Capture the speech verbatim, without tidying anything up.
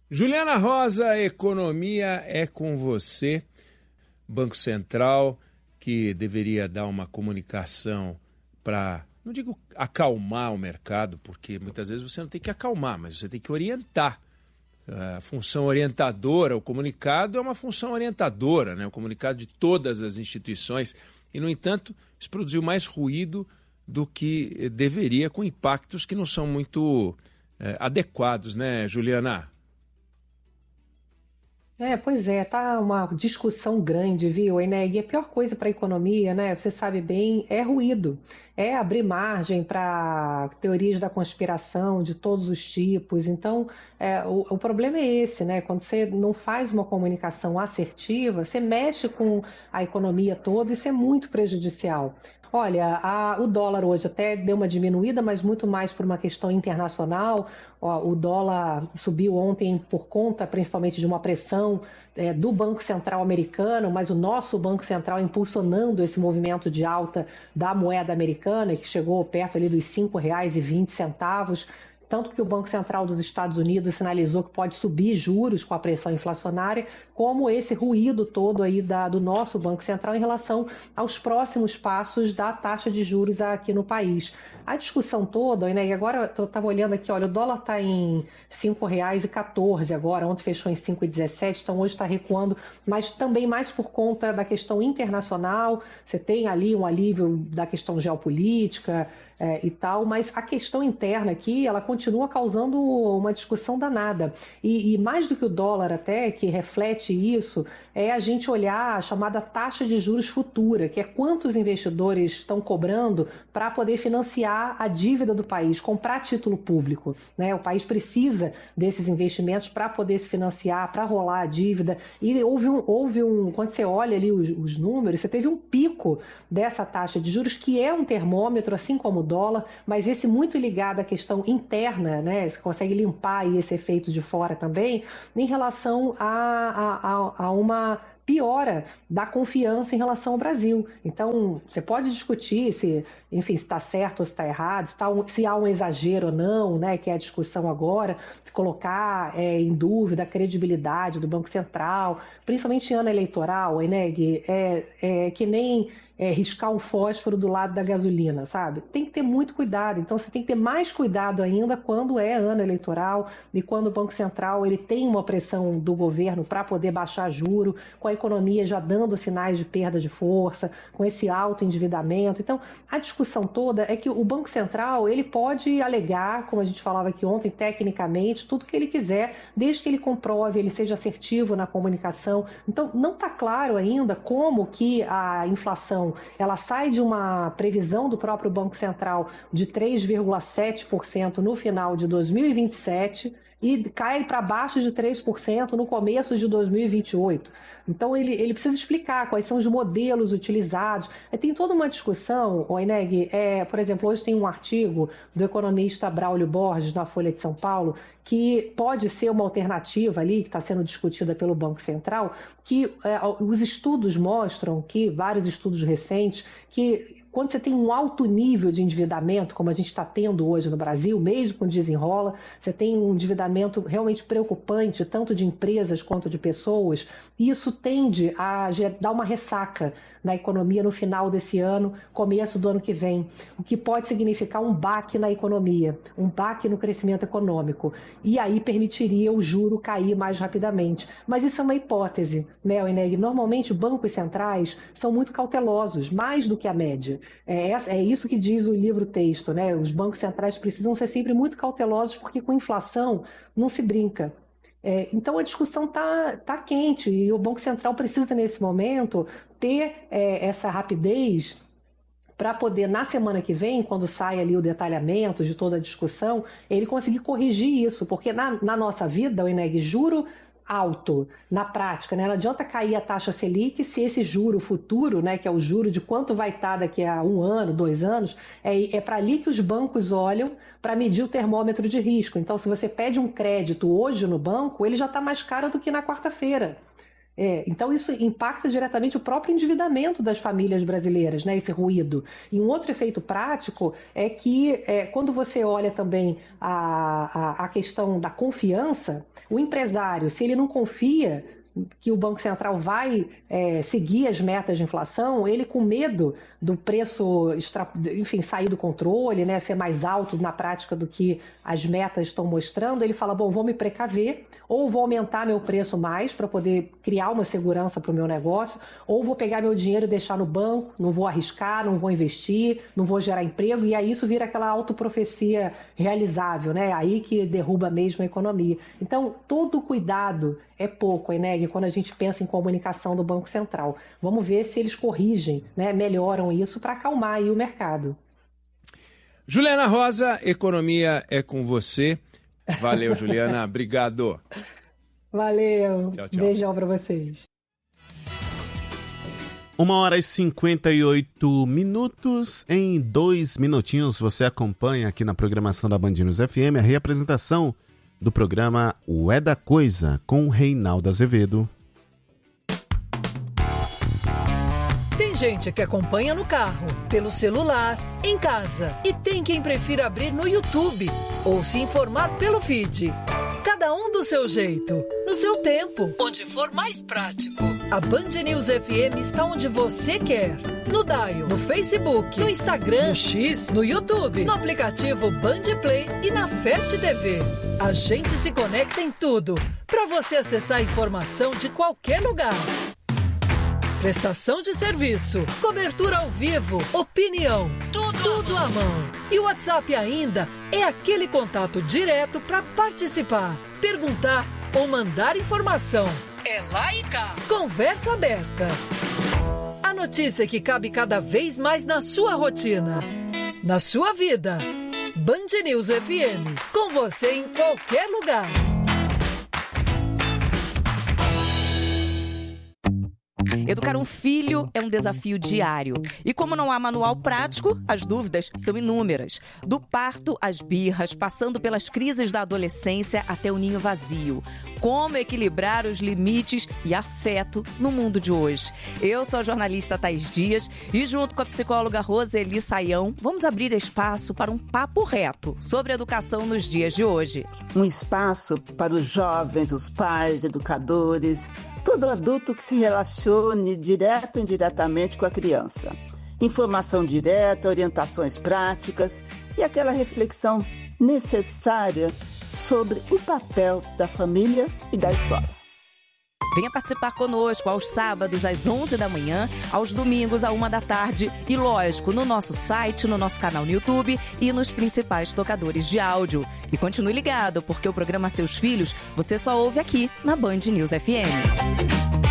Juliana Rosa, economia é com você. Banco Central, que deveria dar uma comunicação para, não digo acalmar o mercado, porque muitas vezes você não tem que acalmar, mas você tem que orientar. A função orientadora, o comunicado é uma função orientadora, né? O comunicado de todas as instituições. E, no entanto, isso produziu mais ruído do que deveria, com impactos que não são muito é, adequados, né, Juliana? É, pois é, tá uma discussão grande, viu, Eneg? E a pior coisa para a economia, né? Você sabe bem, é ruído, é abrir margem para teorias da conspiração de todos os tipos. Então, é, o, o problema é esse, né? Quando você não faz uma comunicação assertiva, você mexe com a economia toda e isso é muito prejudicial. Olha, a- o dólar hoje até deu uma diminuída, mas muito mais por uma questão internacional. Ó, o dólar subiu ontem por conta principalmente de uma pressão é, do Banco Central americano, mas o nosso Banco Central impulsionando esse movimento de alta da moeda americana, que chegou perto ali dos cinco reais e vinte centavos. Tanto que o Banco Central dos Estados Unidos sinalizou que pode subir juros com a pressão inflacionária, como esse ruído todo aí da, do nosso Banco Central em relação aos próximos passos da taxa de juros aqui no país. A discussão toda, né, e agora eu estava olhando aqui, olha, o dólar está em cinco reais e quatorze agora, ontem fechou em cinco e dezessete, então hoje está recuando, mas também mais por conta da questão internacional, você tem ali um alívio da questão geopolítica, é, e tal, mas a questão interna aqui, ela continua causando uma discussão danada. E, e mais do que o dólar até, que reflete isso, é a gente olhar a chamada taxa de juros futura, que é quantos investidores estão cobrando para poder financiar a dívida do país, comprar título público, né? O país precisa desses investimentos para poder se financiar, para rolar a dívida. E houve um, houve um, quando você olha ali os, os números, você teve um pico dessa taxa de juros, que é um termômetro, assim como o dólar, mas esse muito ligado à questão interna, né? Você consegue limpar aí esse efeito de fora também, em relação a, a, a uma piora da confiança em relação ao Brasil. Então, você pode discutir se, enfim, se está certo ou se está errado, se, tá um, se há um exagero ou não, né, que é a discussão agora, se colocar é, em dúvida a credibilidade do Banco Central, principalmente em ano eleitoral, Eneg, é, é que nem é, riscar um fósforo do lado da gasolina, sabe? Tem que ter muito cuidado. Então, você tem que ter mais cuidado ainda quando é ano eleitoral e quando o Banco Central ele tem uma pressão do governo para poder baixar juro, com a economia já dando sinais de perda de força, com esse alto endividamento. Então, a discussão toda é que o Banco Central ele pode alegar, como a gente falava aqui ontem, tecnicamente, tudo que ele quiser, desde que ele comprove, ele seja assertivo na comunicação. Então, não está claro ainda como que a inflação ela sai de uma previsão do próprio Banco Central de três vírgula sete por cento no final de dois mil e vinte e sete e cai para baixo de três por cento no começo de dois mil e vinte e oito. Então ele, ele precisa explicar quais são os modelos utilizados. Tem toda uma discussão, o Eneg, é, por exemplo, hoje tem um artigo do economista Braulio Borges na Folha de São Paulo que pode ser uma alternativa ali, que está sendo discutida pelo Banco Central, que é, os estudos mostram, que vários estudos recentes, que quando você tem um alto nível de endividamento, como a gente está tendo hoje no Brasil, mesmo com desenrola, você tem um endividamento realmente preocupante, tanto de empresas quanto de pessoas, e isso tende a dar uma ressaca na economia no final desse ano, começo do ano que vem, o que pode significar um baque na economia, um baque no crescimento econômico, e aí permitiria o juro cair mais rapidamente. Mas isso é uma hipótese, né, Eneg? Normalmente bancos centrais são muito cautelosos, mais do que a média. É, é isso que diz o livro-texto, né? Os bancos centrais precisam ser sempre muito cautelosos, porque com inflação não se brinca. É, então a discussão está tá quente e o Banco Central precisa, nesse momento, ter é, essa rapidez para poder, na semana que vem, quando sai ali o detalhamento de toda a discussão, ele conseguir corrigir isso, porque na, na nossa vida, o Eneg, juro alto, na prática, né? Não adianta cair a taxa Selic se esse juro futuro, né, que é o juro de quanto vai estar daqui a um ano, dois anos, é, é para ali que os bancos olham para medir o termômetro de risco. Então, se você pede um crédito hoje no banco, ele já está mais caro do que na quarta-feira. É, então isso impacta diretamente o próprio endividamento das famílias brasileiras, né, esse ruído. E um outro efeito prático é que é, quando você olha também a, a, a questão da confiança, o empresário, se ele não confia que o Banco Central vai é, seguir as metas de inflação, ele com medo do preço, enfim, sair do controle, né, ser mais alto na prática do que as metas estão mostrando, ele fala, bom, vou me precaver, ou vou aumentar meu preço mais para poder criar uma segurança para o meu negócio, ou vou pegar meu dinheiro e deixar no banco, não vou arriscar, não vou investir, não vou gerar emprego, e aí isso vira aquela autoprofecia realizável, né? Aí que derruba mesmo a economia. Então, todo cuidado é pouco, Eneg, quando a gente pensa em comunicação do Banco Central. Vamos ver se eles corrigem, né? Melhoram isso para acalmar aí o mercado. Juliana Rosa, economia é com você. Valeu, Juliana. Obrigado. Valeu. Tchau, tchau. Beijão para vocês. Uma hora e cinquenta e oito minutos. Em dois minutinhos você acompanha aqui na programação da Band News F M a reapresentação do programa O É da Coisa com Reinaldo Azevedo. Tem gente que acompanha no carro, pelo celular, em casa. E tem quem prefira abrir no YouTube ou se informar pelo feed. Cada um do seu jeito, no seu tempo, onde for mais prático. A Band News F M está onde você quer. No Dial, no Facebook, no Instagram, no X, no YouTube, no aplicativo Band Play e na Fast T V. A gente se conecta em tudo, para você acessar a informação de qualquer lugar. Prestação de serviço, cobertura ao vivo, opinião, tudo, tudo à mão. E o WhatsApp ainda é aquele contato direto para participar, perguntar ou mandar informação. É lá e cá. Conversa aberta. A notícia que cabe cada vez mais na sua rotina, na sua vida. Band News F M, com você em qualquer lugar. Educar um filho é um desafio diário. E como não há manual prático, as dúvidas são inúmeras. Do parto às birras, passando pelas crises da adolescência até o ninho vazio. Como equilibrar os limites e afeto no mundo de hoje? Eu sou a jornalista Thaís Dias e junto com a psicóloga Roseli Saião, vamos abrir espaço para um papo reto sobre educação nos dias de hoje. Um espaço para os jovens, os pais, educadores, todo adulto que se relacione direto ou indiretamente com a criança. Informação direta, orientações práticas e aquela reflexão necessária sobre o papel da família e da escola. Venha participar conosco aos sábados às onze da manhã, aos domingos à uma da tarde e, lógico, no nosso site, no nosso canal no YouTube e nos principais tocadores de áudio. E continue ligado, porque o programa Seus Filhos você só ouve aqui na Band News F M.